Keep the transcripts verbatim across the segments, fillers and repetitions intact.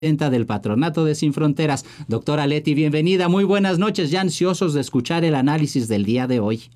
Del Patronato de Sin Fronteras. Doctora Leti, bienvenida, muy buenas noches, ya ansiosos de escuchar el análisis del día de hoy.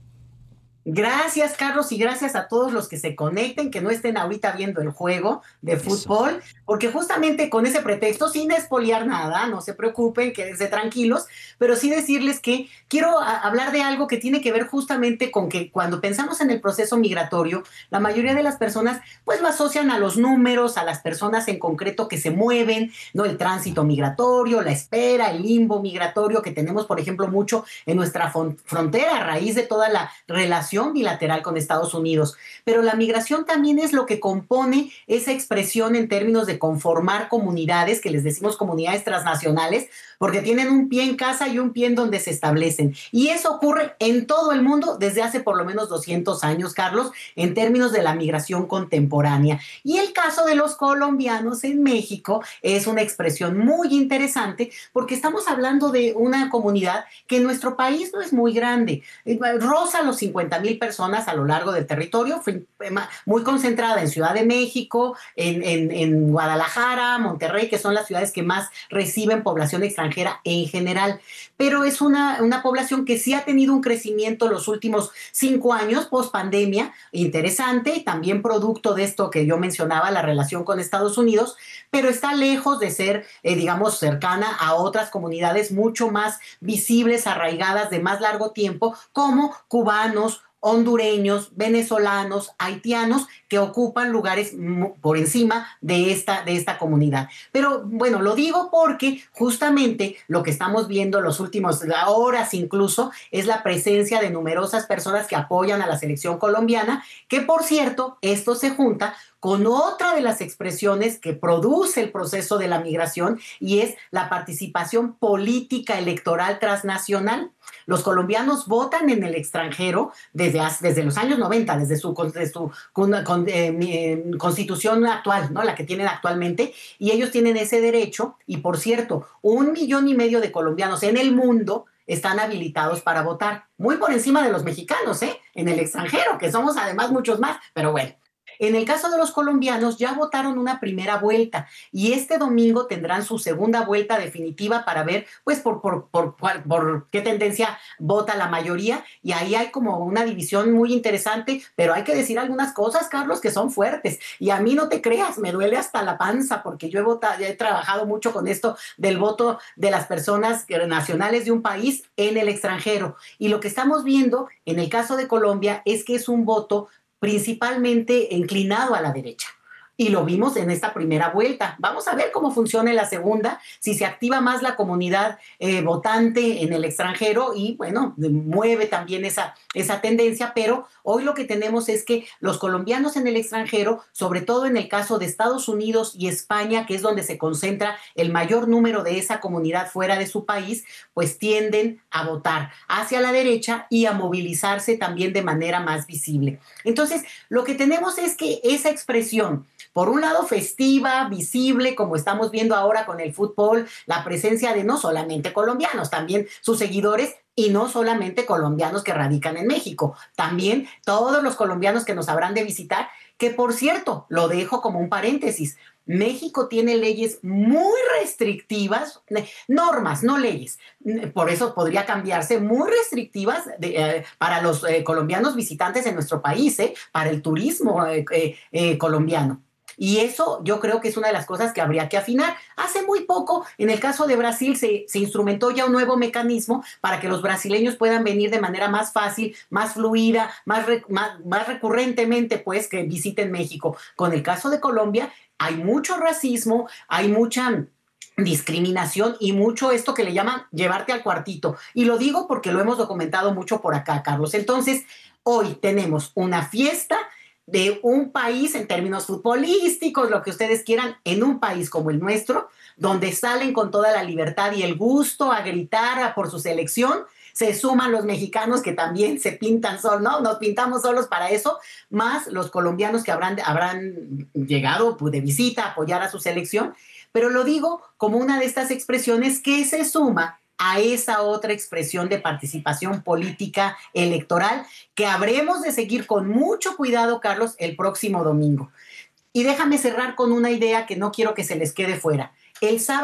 Gracias, Carlos, y gracias a todos los que se conecten, que no estén ahorita viendo el juego de Eso. fútbol, porque justamente con ese pretexto, sin espoliar nada, no se preocupen, quédense tranquilos, pero sí decirles que quiero a, hablar de algo que tiene que ver justamente con que cuando pensamos en el proceso migratorio, la mayoría de las personas pues lo asocian a los números, a las personas en concreto que se mueven, ¿no? El tránsito migratorio, la espera, el limbo migratorio que tenemos, por ejemplo, mucho en nuestra frontera a raíz de toda la relación bilateral con Estados Unidos, pero la migración también es lo que compone esa expresión en términos de conformar comunidades, que les decimos comunidades transnacionales, porque tienen un pie en casa y un pie en donde se establecen. Y eso ocurre en todo el mundo desde hace por lo menos doscientos años, Carlos, en términos de la migración contemporánea. Y el caso de los colombianos en México es una expresión muy interesante porque estamos hablando de una comunidad que en nuestro país no es muy grande, roza los cincuenta mil personas a lo largo del territorio, muy concentrada en Ciudad de México, en, en, en Guadalajara, Monterrey, que son las ciudades que más reciben población extranjera en general, pero es una, una población que sí ha tenido un crecimiento los últimos cinco años post pandemia, interesante, también producto de esto que yo mencionaba, la relación con Estados Unidos, pero está lejos de ser, eh, digamos, cercana a otras comunidades mucho más visibles, arraigadas de más largo tiempo, como cubanos, hondureños, venezolanos, haitianos, que ocupan lugares por encima de esta, de esta comunidad. Pero bueno, lo digo porque justamente lo que estamos viendo los últimos horas incluso es la presencia de numerosas personas que apoyan a la selección colombiana, que por cierto, esto se junta con otra de las expresiones que produce el proceso de la migración y es la participación política electoral transnacional. Los colombianos votan en el extranjero desde, desde los años noventa, desde su, desde su con, con, eh, constitución actual, ¿no? La que tienen actualmente, y ellos tienen ese derecho, y por cierto, un millón y medio de colombianos en el mundo están habilitados para votar, muy por encima de los mexicanos, ¿eh? En el extranjero, que somos además muchos más, pero bueno. En el caso de los colombianos ya votaron una primera vuelta y este domingo tendrán su segunda vuelta definitiva para ver pues por, por, por, por, por qué tendencia vota la mayoría, y ahí hay como una división muy interesante, pero hay que decir algunas cosas, Carlos, que son fuertes, y a mí no te creas, me duele hasta la panza porque yo he, votado, he trabajado mucho con esto del voto de las personas nacionales de un país en el extranjero, y lo que estamos viendo en el caso de Colombia es que es un voto principalmente inclinado a la derecha. Y lo vimos en esta primera vuelta. Vamos a ver cómo funciona en la segunda, si se activa más la comunidad eh, votante en el extranjero y, bueno, mueve también esa, esa tendencia, pero hoy lo que tenemos es que los colombianos en el extranjero, sobre todo en el caso de Estados Unidos y España, que es donde se concentra el mayor número de esa comunidad fuera de su país, pues tienden a votar hacia la derecha y a movilizarse también de manera más visible. Entonces, lo que tenemos es que esa expresión, por un lado festiva, visible, como estamos viendo ahora con el fútbol, la presencia de no solamente colombianos, también sus seguidores, y no solamente colombianos que radican en México, también todos los colombianos que nos habrán de visitar, que por cierto, lo dejo como un paréntesis, México tiene leyes muy restrictivas, normas, no leyes, por eso podría cambiarse, muy restrictivas de, eh, para los eh, colombianos visitantes en nuestro país, eh, para el turismo eh, eh, eh, colombiano. Y eso yo creo que es una de las cosas que habría que afinar. Hace muy poco, en el caso de Brasil, se, se instrumentó ya un nuevo mecanismo para que los brasileños puedan venir de manera más fácil, más fluida, más, más, más recurrentemente, pues, que visiten México. Con el caso de Colombia, hay mucho racismo, hay mucha discriminación y mucho esto que le llaman llevarte al cuartito. Y lo digo porque lo hemos documentado mucho por acá, Carlos. Entonces, hoy tenemos una fiesta de un país en términos futbolísticos, lo que ustedes quieran, en un país como el nuestro, donde salen con toda la libertad y el gusto a gritar por su selección. Se suman los mexicanos que también se pintan solos, ¿no? Nos pintamos solos para eso, más los colombianos que habrán, habrán llegado de visita a apoyar a su selección. Pero lo digo como una de estas expresiones que se suma a esa otra expresión de participación política electoral que habremos de seguir con mucho cuidado, Carlos, el próximo domingo. Y déjame cerrar con una idea que no quiero que se les quede fuera. El sábado